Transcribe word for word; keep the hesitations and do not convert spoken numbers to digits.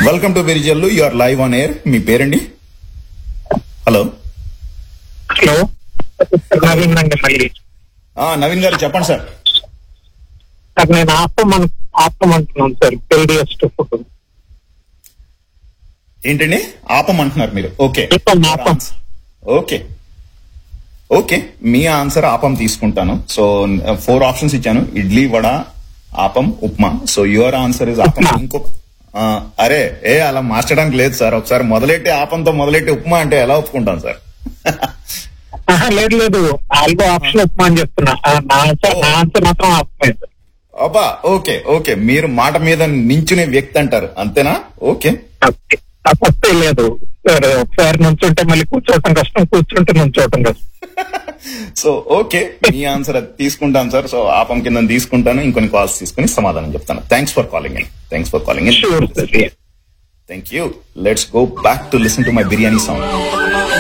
Welcome to బెరిజల్లు, you are live on air. మీ పేరండి? Hello hello Naveen అండి. మళ్ళీ ఆ, నవీన్ గారు చెప్పండి సార్. సార్ నేను ఆపమన్ ఆపమంటున్నాను సార్. పెరిడియస్ట్ ఫుడ్ ఏంటండి ఆపమంటున్నారు మీరు? ఓకే ఆపం ఆపం ఓకే ఓకే మీ ఆన్సర్ ఆపం తీసుకుంటాను. సో ఫోర్ ఆప్షన్స్ ఇచ్చాను: idli, vada, ఆపం, upma. So your answer is ఆపం. Upma. ఇంకో ఆ, అరే ఏ అలా మార్చడానికి లేదు సార్. ఒకసారి మొదలెట్టి ఆపంతో మొదలెట్టి ఉప్మా అంటే ఎలా ఒప్పుకుంటాం సార్? ఆహా, లేదు లేదు నాలుగో ఆప్షన్ ఉప్మా అని చెప్తున్నా. ఆ, నా ఆన్సర్ నా ఆన్సర్ మాత్రం ఆపమే సార్. అబ్బా ఓకే ఓకే మీరు మాట మీద నించునే వ్యక్తి అంటారు, అంతేనా? Okay okay. తప్పే లేదు సార్. ఒకసారి నుంచుంటే మళ్ళీ కూర్చోవటం కష్టం, కూర్చుంటే నుంచోవటం కష్టం. సో ఓకే మీ ఆన్సర్ అది తీసుకుంటాను సార్. సో ఆపం కింద తీసుకుంటాను. ఇంకొన్ని కాల్స్ తీసుకుని సమాధానం చెప్తాను. Thanks for calling in. Thanks for calling in. Sure sir. Thank you. Let's go back to listen to my biryani song.